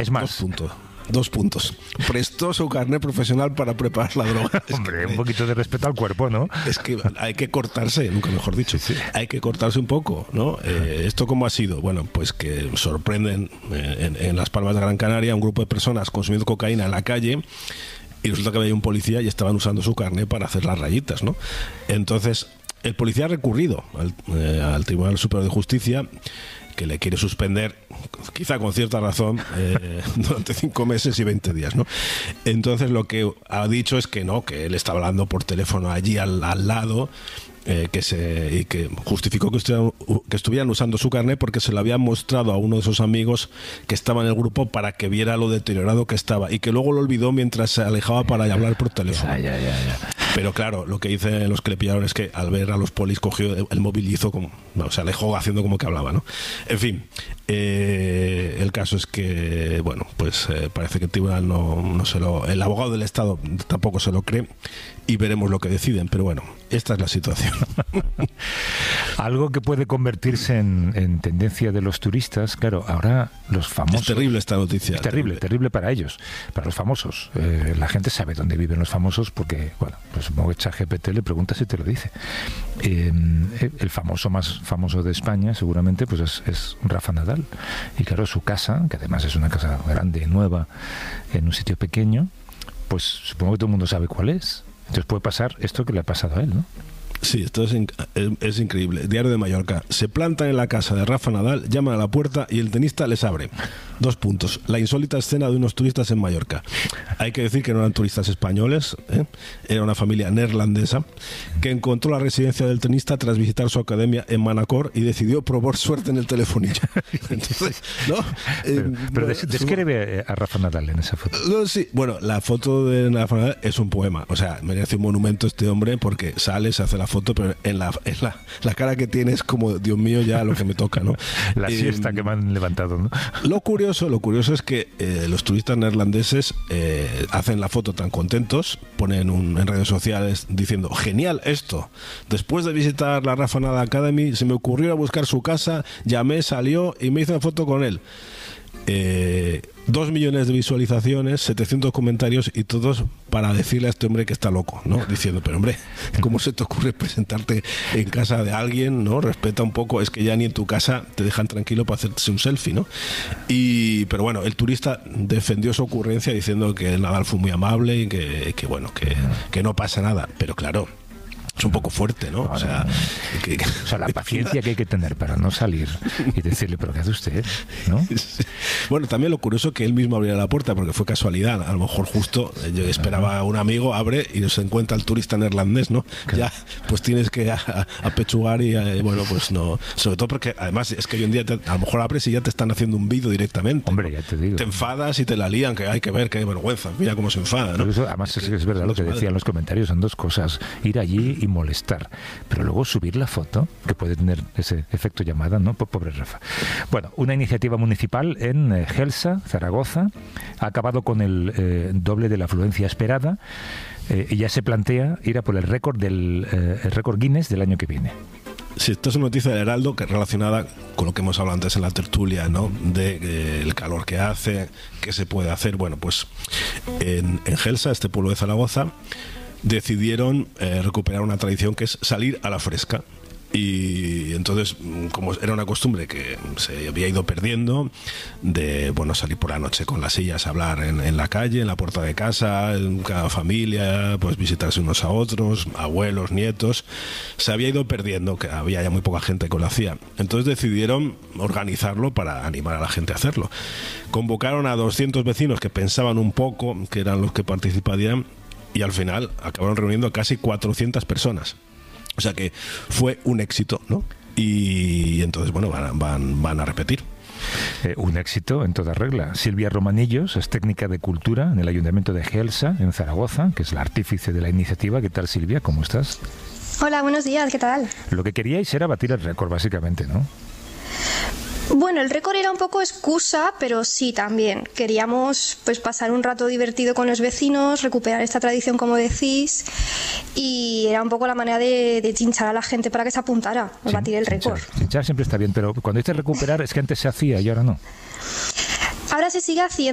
Es más... 2 puntos. Prestó su carnet profesional para preparar la droga. Hombre, un poquito de respeto al cuerpo, ¿no? Es que hay que cortarse, nunca mejor dicho. Sí. Hay que cortarse un poco, ¿no? ¿Esto cómo ha sido? Bueno, pues que sorprenden en Las Palmas de Gran Canaria un grupo de personas consumiendo cocaína en la calle y resulta que había un policía y estaban usando su carnet para hacer las rayitas, ¿no? Entonces, el policía ha recurrido al Tribunal Superior de Justicia, que le quiere suspender, quizá con cierta razón, durante 5 meses y 20 días, ¿no? Entonces lo que ha dicho es que no, que él está hablando por teléfono allí al lado, y que justificó que estuvieran usando su carnet porque se lo habían mostrado a uno de sus amigos que estaba en el grupo para que viera lo deteriorado que estaba, y que luego lo olvidó mientras se alejaba para hablar por teléfono. Ya. Pero claro, lo que dicen los que le pillaron es que al ver a los polis cogió el móvil y hizo como, se alejó haciendo como que hablaba, ¿no? En fin, el caso es que, bueno, pues parece que el tribunal el abogado del Estado tampoco se lo cree, y veremos lo que deciden, pero bueno, esta es la situación. Algo que puede convertirse en tendencia de los turistas, claro, ahora los famosos... Es terrible esta noticia. Es terrible para ellos, para los famosos. La gente sabe dónde viven los famosos porque, bueno, pues supongo que ChatGPT le preguntas y te lo dice. El famoso más famoso de España seguramente pues es Rafa Nadal. Y claro, su casa, que además es una casa grande, nueva, en un sitio pequeño, pues supongo que todo el mundo sabe cuál es. Entonces puede pasar esto que le ha pasado a él, ¿no? Sí, esto es increíble. Diario de Mallorca. Se plantan en la casa de Rafa Nadal, llaman a la puerta y el tenista les abre. 2 puntos. La insólita escena de unos turistas en Mallorca. Hay que decir que no eran turistas españoles, era una familia neerlandesa que encontró la residencia del tenista tras visitar su academia en Manacor y decidió probar suerte en el telefonillo. Entonces, ¿no? Pero describe a Rafa Nadal en esa foto. Sí, bueno, la foto de Rafa Nadal es un poema. O sea, merece un monumento este hombre porque sale, se hace la foto, pero en la cara que tiene es como, Dios mío, ya lo que me toca, ¿no? La siesta que me han levantado, ¿no? Lo curioso es que los turistas neerlandeses hacen la foto tan contentos, ponen en redes sociales diciendo, genial esto, después de visitar la Rafa Nadal Academy se me ocurrió ir a buscar su casa, llamé, salió y me hice una foto con él. 2 millones de visualizaciones, 700 comentarios y todos para decirle a este hombre que está loco, ¿no? Diciendo, pero hombre, ¿cómo se te ocurre presentarte en casa de alguien, ¿no? Respeta un poco, es que ya ni en tu casa te dejan tranquilo para hacerse un selfie, ¿no? Pero bueno, el turista defendió su ocurrencia diciendo que Nadal fue muy amable y que bueno, que no pasa nada, pero claro, es un poco fuerte, ¿no? O sea, la paciencia que hay que tener para no salir y decirle, ¿pero qué hace usted? ¿No? Sí. Bueno, también lo curioso que él mismo abriera la puerta, porque fue casualidad. A lo mejor justo yo esperaba a un amigo, abre y se encuentra el turista neerlandés, ¿no? Claro. Ya, pues tienes que apechugar y, bueno, pues no. Sobre todo porque, además, es que hoy en día a lo mejor abres y ya te están haciendo un vídeo directamente. Hombre, ya te digo. Te enfadas y te la lían, que hay que ver, qué vergüenza. Mira cómo se enfada, ¿no? Eso, además, es verdad lo que decían en los comentarios, son 2 cosas. Ir allí y molestar, pero luego subir la foto, que puede tener ese efecto llamada, ¿no? Pobre Rafa. Bueno, una iniciativa municipal en Gelsa, Zaragoza, ha acabado con el doble de la afluencia esperada y ya se plantea ir a por el récord el récord Guinness del año que viene. Sí, esto es una noticia del Heraldo que es relacionada con lo que hemos hablado antes en la tertulia, ¿no? De el calor que hace, qué se puede hacer. Bueno, pues en Gelsa, este pueblo de Zaragoza, decidieron recuperar una tradición que es salir a la fresca. Y entonces, como era una costumbre que se había ido perdiendo, de salir por la noche con las sillas a hablar en la calle, en la puerta de casa, en cada familia, pues visitarse unos a otros, abuelos, nietos, se había ido perdiendo, que había ya muy poca gente que lo hacía. Entonces decidieron organizarlo para animar a la gente a hacerlo. Convocaron a 200 vecinos que pensaban un poco, que eran los que participarían, y al final acabaron reuniendo a casi 400 personas. O sea que fue un éxito, ¿no? Y entonces, bueno, van a repetir. Un éxito en toda regla. Silvia Romanillos es técnica de cultura en el Ayuntamiento de Gelsa, en Zaragoza, que es la artífice de la iniciativa. ¿Qué tal, Silvia? ¿Cómo estás? Hola, buenos días, ¿qué tal? Lo que queríais era batir el récord, básicamente, ¿no? Bueno, el récord era un poco excusa, pero sí también. Queríamos pues pasar un rato divertido con los vecinos, recuperar esta tradición, como decís, y era un poco la manera de chinchar a la gente para que se apuntara a batir el récord. Chinchar siempre está bien, pero cuando dices recuperar es que antes se hacía y ahora no. Ahora se sigue haciendo.